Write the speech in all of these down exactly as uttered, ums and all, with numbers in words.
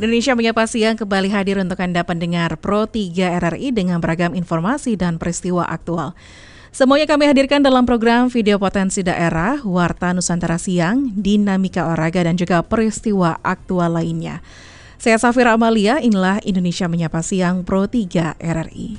Indonesia Menyapa Siang kembali hadir untuk Anda pendengar Pro tiga R R I dengan beragam informasi dan peristiwa aktual. Semuanya kami hadirkan dalam program Video Potensi Daerah, Warta Nusantara Siang, Dinamika Olahraga dan juga peristiwa aktual lainnya. Saya Safira Amalia, inilah Indonesia Menyapa Siang Pro tiga R R I.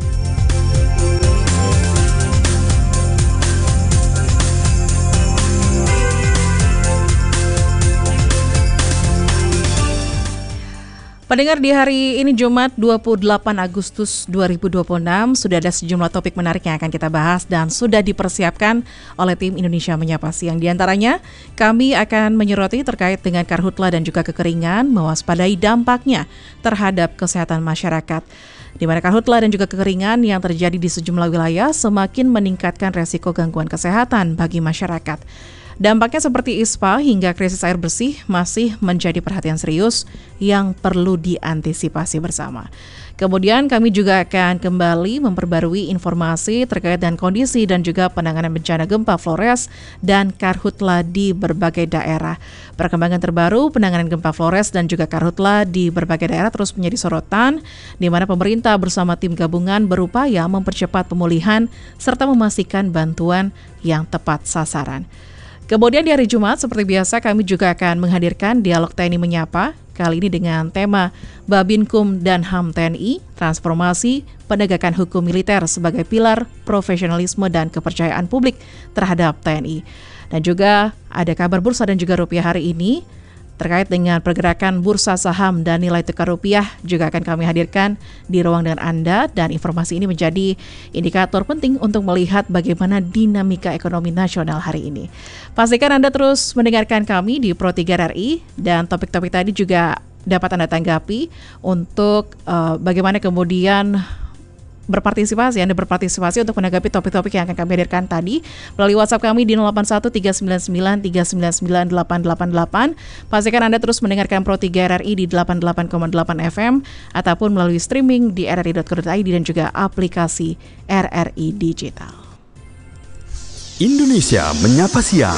Pendengar, di hari ini Jumat dua puluh delapan Agustus dua ribu dua puluh enam sudah ada sejumlah topik menarik yang akan kita bahas dan sudah dipersiapkan oleh tim Indonesia Menyapa Siang. Di antaranya kami akan menyoroti terkait dengan karhutla dan juga kekeringan, mewaspadai dampaknya terhadap kesehatan masyarakat. Di mana karhutla dan juga kekeringan yang terjadi di sejumlah wilayah semakin meningkatkan resiko gangguan kesehatan bagi masyarakat. Dampaknya seperti ispa hingga krisis air bersih masih menjadi perhatian serius yang perlu diantisipasi bersama. Kemudian kami juga akan kembali memperbarui informasi terkait dengan kondisi dan juga penanganan bencana gempa Flores dan karhutla di berbagai daerah. Perkembangan terbaru penanganan gempa Flores dan juga karhutla di berbagai daerah terus menjadi sorotan, di mana pemerintah bersama tim gabungan berupaya mempercepat pemulihan serta memastikan bantuan yang tepat sasaran. Kemudian di hari Jumat, seperti biasa kami juga akan menghadirkan Dialog T N I Menyapa, kali ini dengan tema Babinkum dan H A M T N I, transformasi penegakan hukum militer sebagai pilar profesionalisme dan kepercayaan publik terhadap T N I. Dan juga ada kabar bursa dan juga rupiah hari ini, terkait dengan pergerakan bursa saham dan nilai tukar rupiah juga akan kami hadirkan di ruang dengan Anda, dan informasi ini menjadi indikator penting untuk melihat bagaimana dinamika ekonomi nasional hari ini. Pastikan Anda terus mendengarkan kami di Pro tiga R R I, dan topik-topik tadi juga dapat Anda tanggapi untuk uh, bagaimana kemudian berpartisipasi, Anda berpartisipasi untuk menanggapi topik-topik yang akan kami hadirkan tadi melalui WhatsApp kami di nol delapan satu tiga sembilan sembilan tiga sembilan sembilan delapan delapan delapan. Pastikan Anda terus mendengarkan Pro tiga R R I di delapan puluh delapan koma delapan F M ataupun melalui streaming di r r i dot co dot i d dan juga aplikasi R R I Digital. Indonesia Menyapa Siang.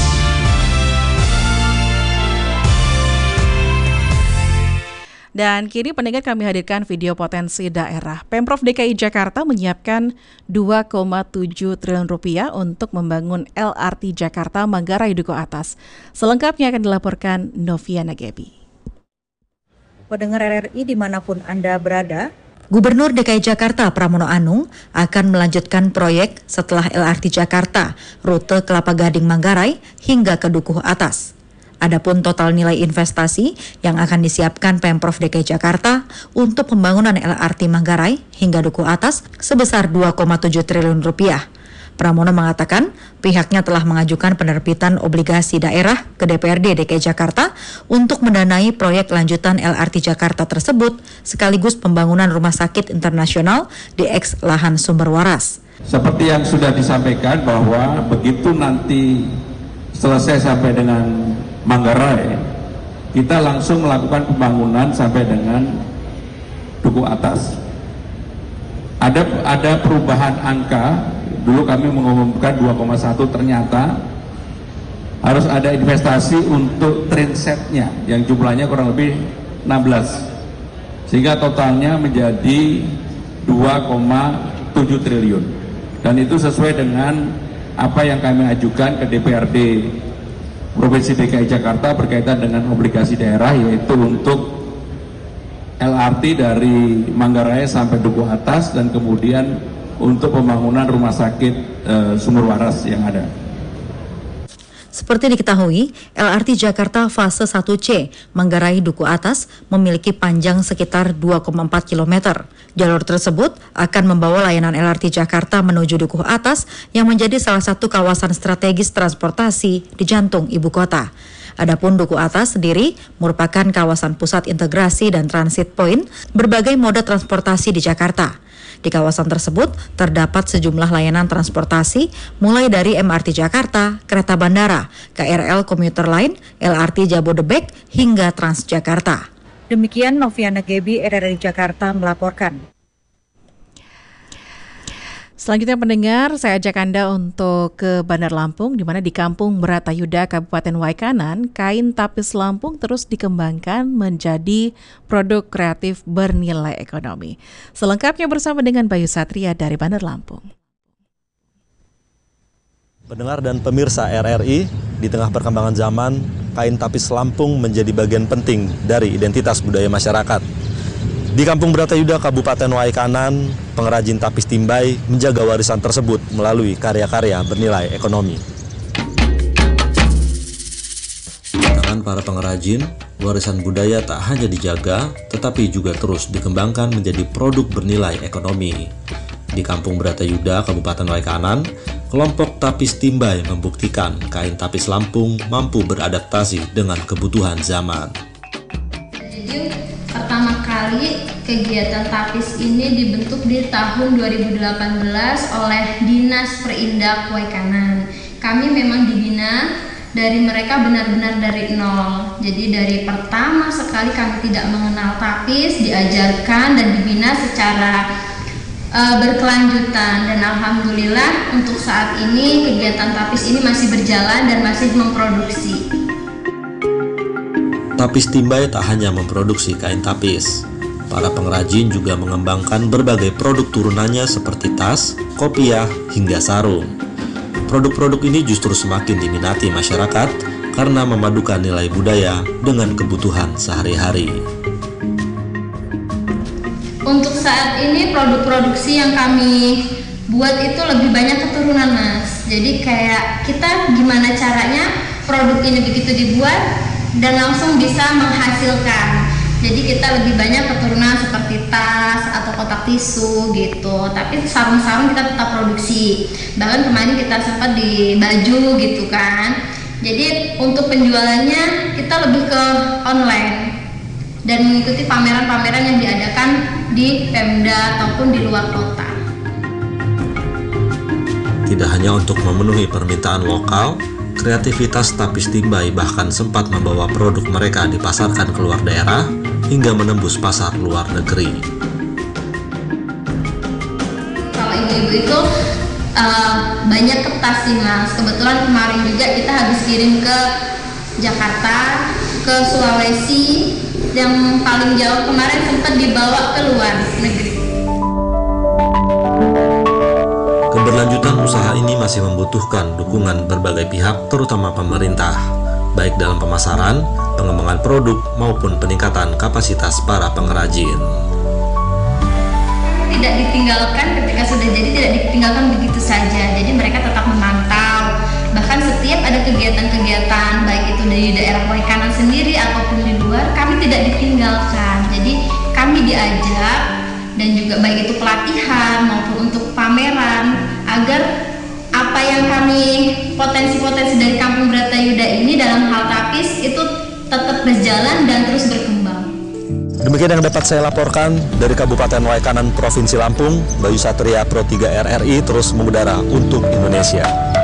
Dan kini pendengar kami hadirkan video potensi daerah. Pemprov D K I Jakarta menyiapkan dua koma tujuh triliun rupiah untuk membangun L R T Jakarta Manggarai Duku Atas. Selengkapnya akan dilaporkan Noviana Gebi. Pendengar R R I dimanapun Anda berada, Gubernur D K I Jakarta Pramono Anung akan melanjutkan proyek setelah L R T Jakarta, rute Kelapa Gading Manggarai hingga ke Dukuh Atas. Adapun total nilai investasi yang akan disiapkan Pemprov D K I Jakarta untuk pembangunan L R T Manggarai hingga Duku Atas sebesar dua koma tujuh triliun rupiah. Pramono mengatakan pihaknya telah mengajukan penerbitan obligasi daerah ke D P R D D K I Jakarta untuk mendanai proyek lanjutan L R T Jakarta tersebut sekaligus pembangunan rumah sakit internasional di eks lahan sumber waras. Seperti yang sudah disampaikan bahwa begitu nanti selesai sampai dengan Manggarai, kita langsung melakukan pembangunan sampai dengan Duku Atas. Ada ada perubahan angka. Dulu kami mengumumkan dua koma satu, ternyata harus ada investasi untuk trainsetnya yang jumlahnya kurang lebih enam belas. Sehingga totalnya menjadi dua koma tujuh triliun. Dan itu sesuai dengan apa yang kami ajukan ke D P R D Provinsi D K I Jakarta berkaitan dengan obligasi daerah, yaitu untuk L R T dari Manggarai sampai Duku Atas dan kemudian untuk pembangunan rumah sakit e, sumber waras yang ada. Seperti diketahui, L R T Jakarta fase satu C Manggarai Duku Atas memiliki panjang sekitar dua koma empat kilometer. Jalur tersebut akan membawa layanan L R T Jakarta menuju Duku Atas yang menjadi salah satu kawasan strategis transportasi di jantung ibu kota. Adapun Duku Atas sendiri merupakan kawasan pusat integrasi dan transit point berbagai moda transportasi di Jakarta. Di kawasan tersebut terdapat sejumlah layanan transportasi mulai dari M R T Jakarta, kereta bandara, K R L komuter lain, L R T Jabodebek hingga Transjakarta. Demikian Noviana Gebi R R I Jakarta melaporkan. Selanjutnya pendengar, saya ajak Anda untuk ke Bandar Lampung, di mana di Kampung Bratayuda, Kabupaten Waikanan, kain tapis Lampung terus dikembangkan menjadi produk kreatif bernilai ekonomi. Selengkapnya bersama dengan Bayu Satria dari Bandar Lampung. Pendengar dan pemirsa R R I, di tengah perkembangan zaman, kain tapis Lampung menjadi bagian penting dari identitas budaya masyarakat. Di Kampung Bratayuda, Kabupaten Waikanan, pengrajin tapis Timbai menjaga warisan tersebut melalui karya-karya bernilai ekonomi. Tangan para pengrajin, warisan budaya tak hanya dijaga, tetapi juga terus dikembangkan menjadi produk bernilai ekonomi. Di Kampung Bratayuda, Kabupaten Waikanan, kelompok tapis Timbai membuktikan kain tapis Lampung mampu beradaptasi dengan kebutuhan zaman. Jadi pertama kali kegiatan tapis ini dibentuk di tahun dua ribu delapan belas oleh Dinas Perindak Waikanan. Kami memang dibina dari mereka benar-benar dari nol. Jadi dari pertama sekali kami tidak mengenal tapis, diajarkan dan dibina secara uh, berkelanjutan. Dan alhamdulillah untuk saat ini kegiatan tapis ini masih berjalan dan masih memproduksi. Tapis Timbai tak hanya memproduksi kain tapis. Para pengrajin juga mengembangkan berbagai produk turunannya seperti tas, kopiah, hingga sarung. Produk-produk ini justru semakin diminati masyarakat karena memadukan nilai budaya dengan kebutuhan sehari-hari. Untuk saat ini produk produksi yang kami buat itu lebih banyak keturunan, Mas. Jadi kayak kita gimana caranya produk ini begitu dibuat dan langsung bisa menghasilkan. Jadi kita lebih banyak keturunan seperti tas atau kotak tisu gitu. Tapi sarung-sarung kita tetap produksi. Bahkan kemarin kita sempat di baju gitu kan. Jadi untuk penjualannya kita lebih ke online dan mengikuti pameran-pameran yang diadakan di Pemda ataupun di luar kota. Tidak hanya untuk memenuhi permintaan lokal, kreativitas tapis Timbai bahkan sempat membawa produk mereka dipasarkan keluar daerah hingga menembus pasar luar negeri. Kalau ibu-ibu itu uh, banyak ke tas sih, Mas. Kebetulan kemarin juga kita habis kirim ke Jakarta, ke Sulawesi, yang paling jauh kemarin sempat dibawa ke luar negeri. Keberlanjutan usaha ini masih membutuhkan dukungan berbagai pihak, terutama pemerintah, baik dalam pemasaran, pengembangan produk, maupun peningkatan kapasitas para pengrajin. Tidak ditinggalkan ketika sudah jadi, tidak ditinggalkan begitu saja. Jadi mereka tetap memantau. Bahkan setiap ada kegiatan-kegiatan, baik itu dari daerah Waikanan sendiri ataupun di luar, kami tidak ditinggalkan. Jadi kami diajak, dan juga baik itu pelatihan maupun untuk pameran, agar apa yang kami potensi-potensi dari Kampung Bratayuda ini dalam hal tapis itu tetap berjalan dan terus berkembang. Demikian yang dapat saya laporkan dari Kabupaten Waikanan, Provinsi Lampung. Bayu Satria, Pro tiga R R I, terus mengudara untuk Indonesia.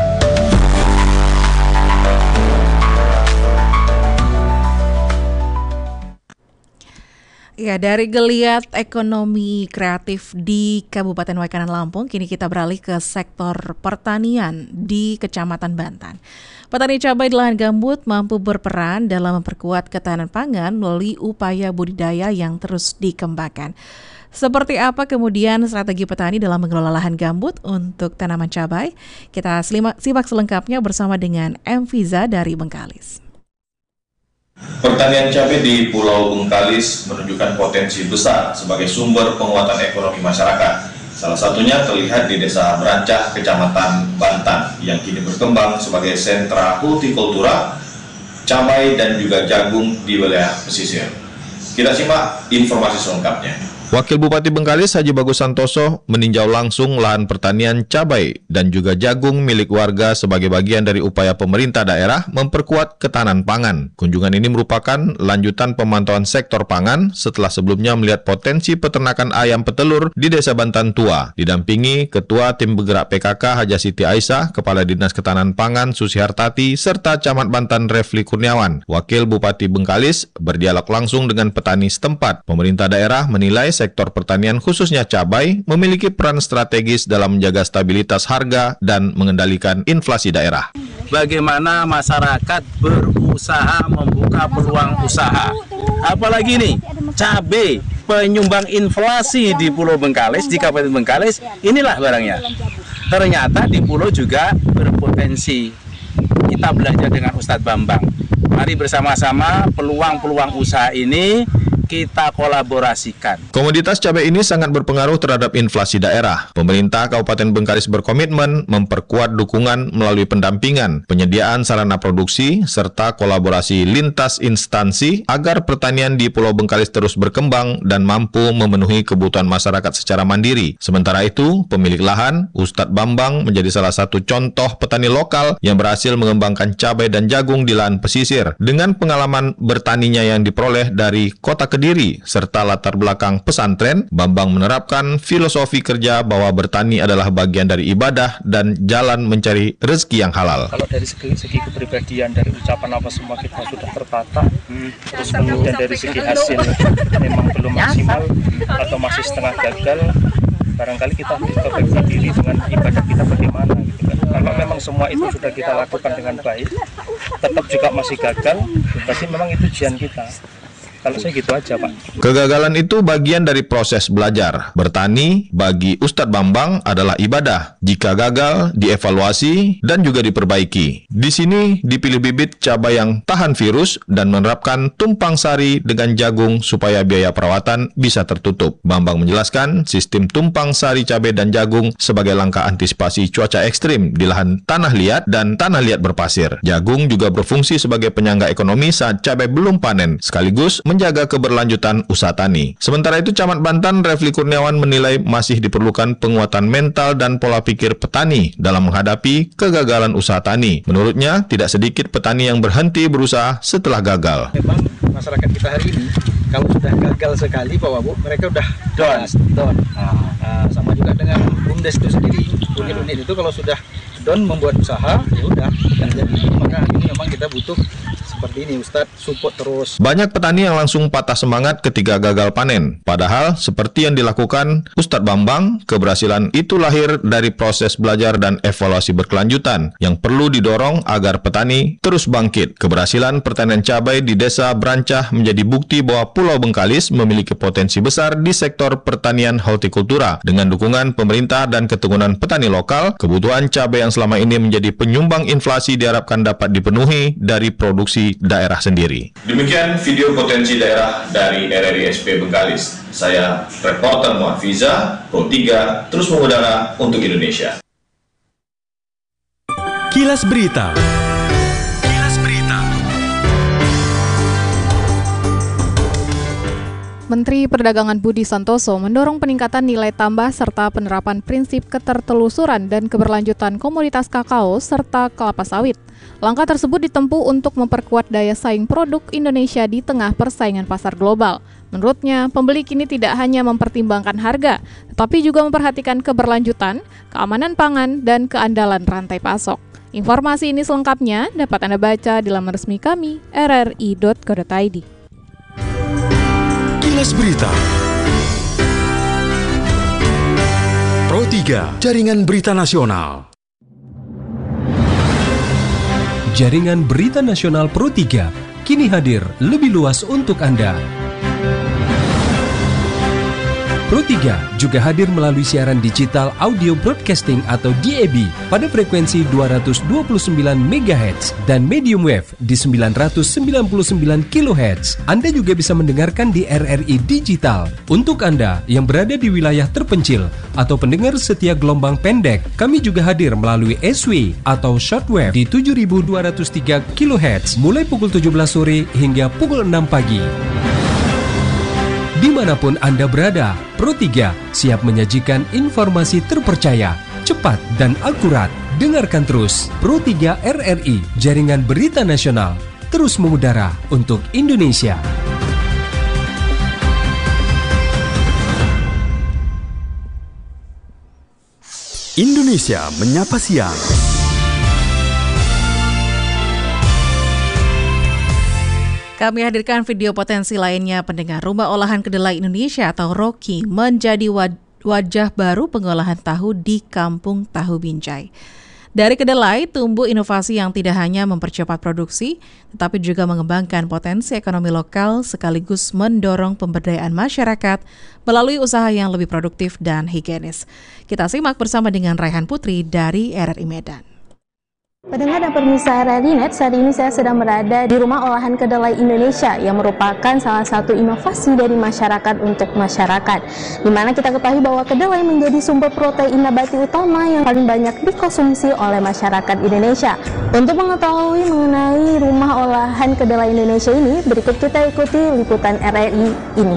Ya, dari geliat ekonomi kreatif di Kabupaten Waikanan Lampung, kini kita beralih ke sektor pertanian di Kecamatan Bantan. Petani cabai di lahan gambut mampu berperan dalam memperkuat ketahanan pangan melalui upaya budidaya yang terus dikembangkan. Seperti apa kemudian strategi petani dalam mengelola lahan gambut untuk tanaman cabai? Kita simak selengkapnya bersama dengan M. Fiza dari Bengkalis. Pertanian cabai di Pulau Bengkalis menunjukkan potensi besar sebagai sumber penguatan ekonomi masyarakat. Salah satunya terlihat di Desa Berancah, Kecamatan Bantan, yang kini berkembang sebagai sentra hortikultura, cabai dan juga jagung di wilayah pesisir. Kita simak informasi selengkapnya. Wakil Bupati Bengkalis Haji Bagus Santoso meninjau langsung lahan pertanian cabai dan juga jagung milik warga sebagai bagian dari upaya pemerintah daerah memperkuat ketahanan pangan. Kunjungan ini merupakan lanjutan pemantauan sektor pangan setelah sebelumnya melihat potensi peternakan ayam petelur di Desa Bantan Tua. Didampingi Ketua Tim Bergerak P K K Haja Siti Aisyah, Kepala Dinas Ketahanan Pangan Susi Hartati, serta Camat Bantan Refli Kurniawan. Wakil Bupati Bengkalis berdialog langsung dengan petani setempat. Pemerintah daerah menilai sektor pertanian khususnya cabai memiliki peran strategis dalam menjaga stabilitas harga dan mengendalikan inflasi daerah. Bagaimana masyarakat berusaha membuka peluang usaha. Apalagi nih, cabai penyumbang inflasi di Pulau Bengkalis, di Kabupaten Bengkalis, inilah barangnya. Ternyata di pulau juga berpotensi. Kita belajar dengan Ustadz Bambang. Mari bersama-sama peluang-peluang usaha ini kita kolaborasikan. Komoditas cabai ini sangat berpengaruh terhadap inflasi daerah. Pemerintah Kabupaten Bengkalis berkomitmen memperkuat dukungan melalui pendampingan, penyediaan sarana produksi, serta kolaborasi lintas instansi agar pertanian di Pulau Bengkalis terus berkembang dan mampu memenuhi kebutuhan masyarakat secara mandiri. Sementara itu, pemilik lahan, Ustadz Bambang, menjadi salah satu contoh petani lokal yang berhasil mengembangkan cabai dan jagung di lahan pesisir. Dengan pengalaman bertaninya yang diperoleh dari kota Kediri, serta latar belakang pesantren, Bambang menerapkan filosofi kerja bahwa bertani adalah bagian dari ibadah dan jalan mencari rezeki yang halal. Kalau dari segi, segi kepribadian, dari ucapan apa semua kita sudah tertata, hmm. terus kemudian dari segi hasil memang belum maksimal atau masih setengah gagal, barangkali kita introspeksi diri dengan ibadah kita bagaimana gitu kan. Kalau memang semua itu sudah kita lakukan dengan baik, tetap juga masih gagal, berarti memang itu ujian kita. Kalau saya gitu aja, Pak. Kegagalan itu bagian dari proses belajar. Bertani bagi Ustadz Bambang adalah ibadah. Jika gagal, dievaluasi dan juga diperbaiki. Di sini dipilih bibit cabai yang tahan virus dan menerapkan tumpang sari dengan jagung supaya biaya perawatan bisa tertutup. Bambang menjelaskan sistem tumpang sari cabai dan jagung sebagai langkah antisipasi cuaca ekstrim di lahan tanah liat dan tanah liat berpasir. Jagung juga berfungsi sebagai penyangga ekonomi saat cabai belum panen, sekaligus menjaga keberlanjutan usaha tani. Sementara itu, Camat Bantan Refli Kurniawan menilai masih diperlukan penguatan mental dan pola pikir petani dalam menghadapi kegagalan usaha tani. Menurutnya, tidak sedikit petani yang berhenti berusaha setelah gagal. Memang masyarakat kita hari ini, kalau sudah gagal sekali, Pak Wabu, mereka udah down. down. Nah, sama juga dengan BUMDes itu sendiri. Unit-unit itu kalau sudah down membuat usaha, ya udah, jadi. Maka ini memang kita butuh seperti ini, Ustadz, support terus. Banyak petani yang langsung patah semangat ketika gagal panen. Padahal, seperti yang dilakukan Ustadz Bambang, keberhasilan itu lahir dari proses belajar dan evaluasi berkelanjutan yang perlu didorong agar petani terus bangkit. Keberhasilan pertanian cabai di Desa Brancah menjadi bukti bahwa Pulau Bengkalis memiliki potensi besar di sektor pertanian hortikultura. Dengan dukungan pemerintah dan keteguhan petani lokal, kebutuhan cabai yang selama ini menjadi penyumbang inflasi diharapkan dapat dipenuhi dari produksi daerah sendiri. Demikian video potensi daerah dari R R I S P Bengkalis. Saya reporter Muhafiza, Pro tiga, terus mengudara untuk Indonesia. Kilas Berita. Kilas Berita. Menteri Perdagangan Budi Santoso mendorong peningkatan nilai tambah serta penerapan prinsip ketertelusuran dan keberlanjutan komoditas kakao serta kelapa sawit. Langkah tersebut ditempuh untuk memperkuat daya saing produk Indonesia di tengah persaingan pasar global. Menurutnya, pembeli kini tidak hanya mempertimbangkan harga, tetapi juga memperhatikan keberlanjutan, keamanan pangan, dan keandalan rantai pasok. Informasi ini selengkapnya dapat Anda baca di laman resmi kami, r r i dot co dot i d. Kilas Berita. Pro tiga, Jaringan Berita Nasional. Jaringan Berita Nasional Pro tiga kini hadir lebih luas untuk Anda. Pro tiga juga hadir melalui siaran digital audio broadcasting atau D A B pada frekuensi dua ratus dua puluh sembilan megahertz dan medium wave di sembilan ratus sembilan puluh sembilan kilohertz. Anda juga bisa mendengarkan di R R I Digital. Untuk Anda yang berada di wilayah terpencil atau pendengar setia gelombang pendek, kami juga hadir melalui S W atau shortwave di tujuh ribu dua ratus tiga kilohertz mulai pukul tujuh belas sore hingga pukul enam pagi. Dimanapun Anda berada, Pro tiga siap menyajikan informasi terpercaya, cepat, dan akurat. Dengarkan terus Pro tiga R R I, Jaringan Berita Nasional, terus mengudara untuk Indonesia. Indonesia Menyapa Siang. Kami hadirkan video potensi lainnya pendengar. Rumah Olahan Kedelai Indonesia atau Rocky menjadi wajah baru pengolahan tahu di Kampung Tahu Binjai. Dari kedelai tumbuh inovasi yang tidak hanya mempercepat produksi, tetapi juga mengembangkan potensi ekonomi lokal sekaligus mendorong pemberdayaan masyarakat melalui usaha yang lebih produktif dan higienis. Kita simak bersama dengan Raihan Putri dari R R I Medan. Pendengar dan pemirsa R R I Net, saat ini saya sedang berada di Rumah Olahan Kedelai Indonesia yang merupakan salah satu inovasi dari masyarakat untuk masyarakat, di mana kita ketahui bahwa kedelai menjadi sumber protein nabati utama yang paling banyak dikonsumsi oleh masyarakat Indonesia. Untuk mengetahui mengenai Rumah Olahan Kedelai Indonesia ini, berikut kita ikuti liputan R R I ini.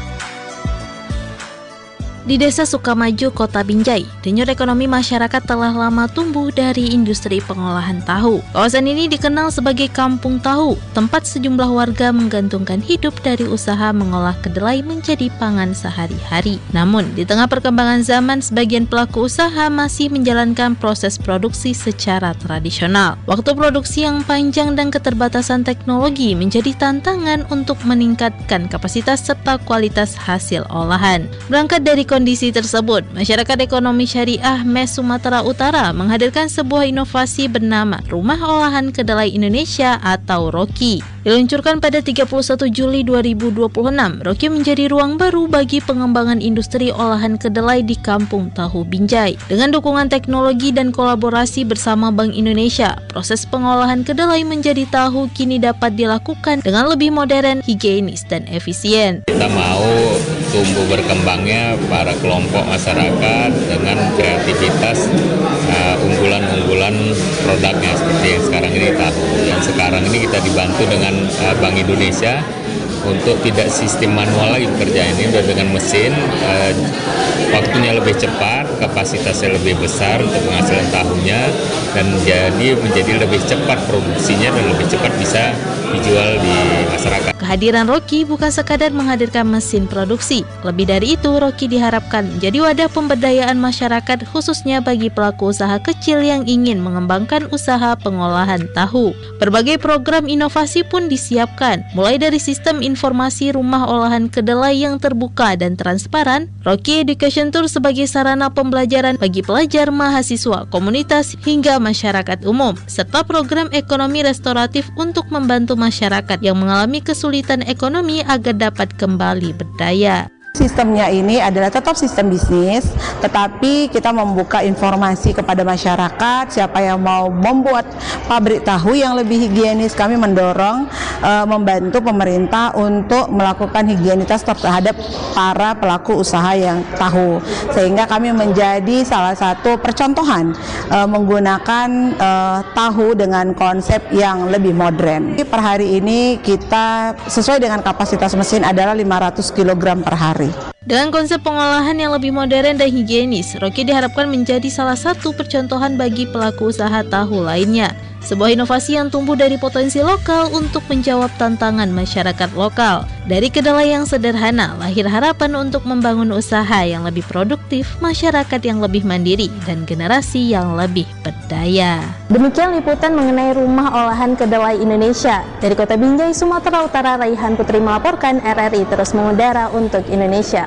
Di Desa Sukamaju, Kota Binjai, denyut ekonomi masyarakat telah lama tumbuh dari industri pengolahan tahu. Kawasan ini dikenal sebagai Kampung Tahu, tempat sejumlah warga menggantungkan hidup dari usaha mengolah kedelai menjadi pangan sehari-hari. Namun, di tengah perkembangan zaman, sebagian pelaku usaha masih menjalankan proses produksi secara tradisional. Waktu produksi yang panjang dan keterbatasan teknologi menjadi tantangan untuk meningkatkan kapasitas serta kualitas hasil olahan. Berangkat dari kondisi tersebut, Masyarakat Ekonomi Syariah M E S Sumatera Utara menghadirkan sebuah inovasi bernama Rumah Olahan Kedelai Indonesia atau Rocky. Diluncurkan pada tiga puluh satu Juli dua ribu dua puluh enam, Rocky menjadi ruang baru bagi pengembangan industri olahan kedelai di Kampung Tahu Binjai. Dengan dukungan teknologi dan kolaborasi bersama Bank Indonesia, proses pengolahan kedelai menjadi tahu kini dapat dilakukan dengan lebih modern, higienis, dan efisien. Kita mau tumbuh berkembangnya para kelompok masyarakat dengan kreativitas uh, unggulan-unggulan produknya seperti yang sekarang ini tahu. Dan sekarang ini kita dibantu dengan uh, Bank Indonesia untuk tidak sistem manual lagi pekerjaan ini, udah dengan mesin, uh, waktunya lebih cepat, kapasitasnya lebih besar untuk penghasilan tahunya, dan jadi menjadi lebih cepat produksinya dan lebih cepat bisa dijual di masyarakat. Kehadiran Rocky bukan sekadar menghadirkan mesin produksi. Lebih dari itu, Rocky diharapkan menjadi wadah pemberdayaan masyarakat khususnya bagi pelaku usaha kecil yang ingin mengembangkan usaha pengolahan tahu. Berbagai program inovasi pun disiapkan, mulai dari sistem informasi rumah olahan kedelai yang terbuka dan transparan, Rocky Education Tour sebagai sarana pembelajaran bagi pelajar, mahasiswa, komunitas, hingga masyarakat umum, serta program ekonomi restoratif untuk membantu masyarakat yang mengalami kesulitan ekonomi agar dapat kembali berdaya. Sistemnya ini adalah tetap sistem bisnis, tetapi kita membuka informasi kepada masyarakat, siapa yang mau membuat pabrik tahu yang lebih higienis, kami mendorong e, membantu pemerintah untuk melakukan higienitas terhadap para pelaku usaha yang tahu, sehingga kami menjadi salah satu percontohan e, menggunakan e, tahu dengan konsep yang lebih modern. Per hari ini kita sesuai dengan kapasitas mesin adalah lima ratus kilogram per hari. Dengan konsep pengolahan yang lebih modern dan higienis, Rocky diharapkan menjadi salah satu percontohan bagi pelaku usaha tahu lainnya. Sebuah inovasi yang tumbuh dari potensi lokal untuk menjawab tantangan masyarakat lokal. Dari kedelai yang sederhana, lahir harapan untuk membangun usaha yang lebih produktif, masyarakat yang lebih mandiri, dan generasi yang lebih berdaya. Demikian liputan mengenai Rumah Olahan Kedelai Indonesia. Dari Kota Binjai, Sumatera Utara, Raihan Putri melaporkan. R R I terus mengudara untuk Indonesia.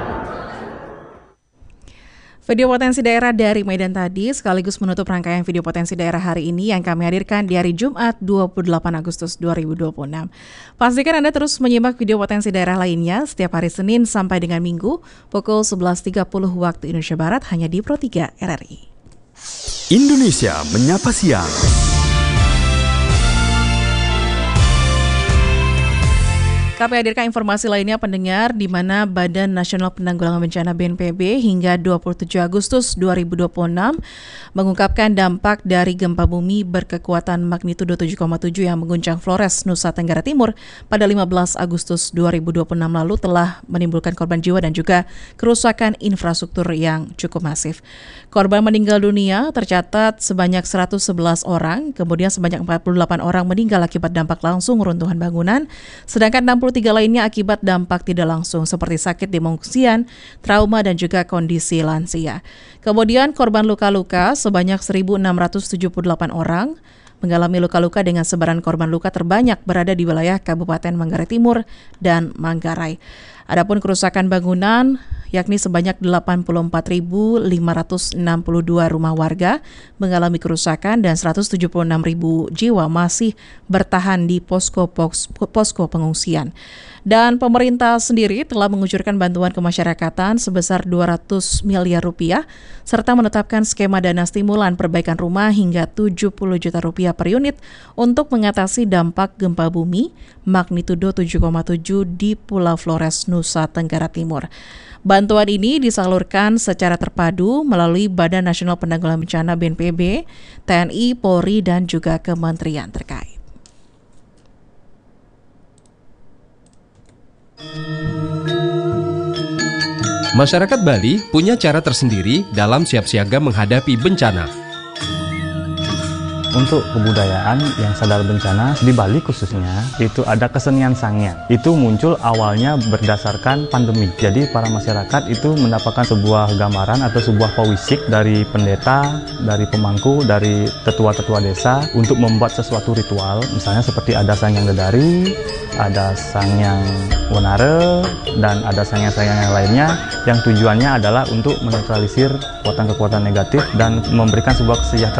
Video potensi daerah dari Medan tadi sekaligus menutup rangkaian video potensi daerah hari ini yang kami hadirkan di hari Jumat dua puluh delapan Agustus dua ribu dua puluh enam. Pastikan Anda terus menyimak video potensi daerah lainnya setiap hari Senin sampai dengan Minggu pukul sebelas tiga puluh waktu Indonesia Barat hanya di Pro tiga R R I. Indonesia Menyapa Siang. Kami hadirkan informasi lainnya pendengar di mana Badan Nasional Penanggulangan Bencana B N P B hingga dua puluh tujuh Agustus dua ribu dua puluh enam mengungkapkan dampak dari gempa bumi berkekuatan magnitudo tujuh koma tujuh yang mengguncang Flores, Nusa Tenggara Timur pada lima belas Agustus dua ribu dua puluh enam lalu telah menimbulkan korban jiwa dan juga kerusakan infrastruktur yang cukup masif. Korban meninggal dunia tercatat sebanyak seratus sebelas orang, kemudian sebanyak empat puluh delapan orang meninggal akibat dampak langsung runtuhan bangunan, sedangkan enam puluh tiga lainnya akibat dampak tidak langsung seperti sakit di pengungsian, trauma dan juga kondisi lansia. Kemudian korban luka-luka sebanyak seribu enam ratus tujuh puluh delapan orang, mengalami luka-luka dengan sebaran korban luka terbanyak berada di wilayah Kabupaten Manggarai Timur dan Manggarai. Adapun kerusakan bangunan yakni sebanyak delapan puluh empat ribu lima ratus enam puluh dua rumah warga mengalami kerusakan dan seratus tujuh puluh enam ribu jiwa masih bertahan di posko posko pengungsian. Dan pemerintah sendiri telah mengucurkan bantuan kemasyarakatan sebesar dua ratus miliar rupiah serta menetapkan skema dana stimulan perbaikan rumah hingga tujuh puluh juta rupiah per unit untuk mengatasi dampak gempa bumi magnitudo tujuh koma tujuh di Pulau Flores, Nusa Tenggara Timur. Bantuan ini disalurkan secara terpadu melalui Badan Nasional Penanggulangan Bencana B N P B, T N I, Polri, dan juga kementerian terkait. Masyarakat Bali punya cara tersendiri dalam siap siaga menghadapi bencana. Untuk kebudayaan yang sadar bencana di Bali khususnya itu ada kesenian sangya. Itu muncul awalnya berdasarkan pandemi. Jadi para masyarakat itu mendapatkan sebuah gambaran atau sebuah pewisik dari pendeta, dari pemangku, dari tetua-tetua desa untuk membuat sesuatu ritual. Misalnya seperti ada sangyang dedari, ada sangyang wonare, dan ada sangyang-sangyang yang lainnya yang tujuannya adalah untuk menetralisir kekuatan-kekuatan negatif dan memberikan sebuah kesejahteraan